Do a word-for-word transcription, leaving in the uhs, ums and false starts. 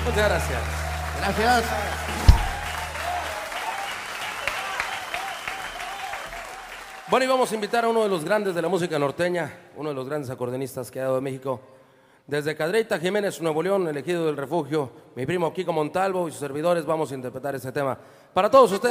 Muchas gracias. Gracias. Bueno, y vamos a invitar a uno de los grandes de la música norteña, uno de los grandes acordeonistas que ha dado de México. Desde Cadereyta, Jiménez, Nuevo León, elegido del refugio, mi primo Kiko Montalvo y sus servidores vamos a interpretar este tema. Para todos ustedes.